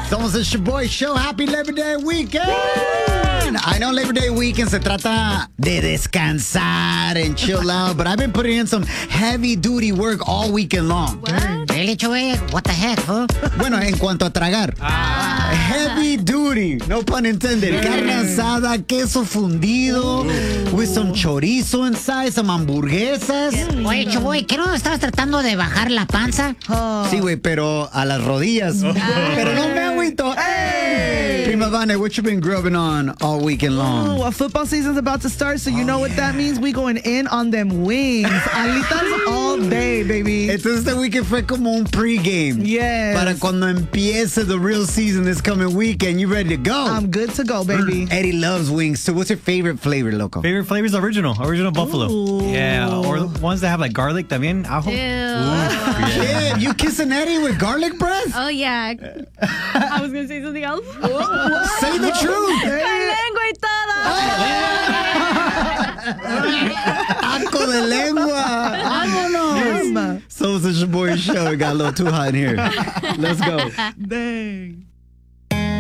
Somos el Shaboy Show. Happy Labor Day weekend. I know Labor Day weekend se trata de descansar and chill out, but I've been putting in some heavy duty work all weekend long. What? Really, Joey? What the heck, fool? Bueno, en cuanto a tragar. Heavy duty, no pun intended. Carne asada, queso fundido, with some chorizo inside, some hamburguesas. Oye, Choboy, ¿qué no estabas tratando de bajar la panza? Sí, güey, pero a las rodillas. Pero no me agüito. Hey! Prima Vane, what you been grubbing on all weekend long? Oh, well, football season's about to start, so you know what that means. We going in on them wings. Alitas all day, baby. Entonces este weekend fue como un pregame. Yes. Para cuando empiece the real season this coming weekend, you ready to go? I'm good to go, baby. Eddie loves wings. So what's your favorite flavor, loco? Favorite flavor is original buffalo. Ooh. Yeah, or the ones that have like garlic también, ajo. Yeah, you kissing Eddie with garlic breath? Oh, yeah. I was going to say something else. Say the truth. Con lengua y todo. Asco de lengua. Vámonos. So it's the Shaboy Show. It got a little too hot in here. Let's go. Dang.